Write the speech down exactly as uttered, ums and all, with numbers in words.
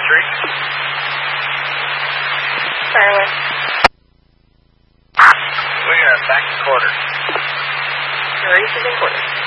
three. Fire away. We are back to quarters. Race is in quarters.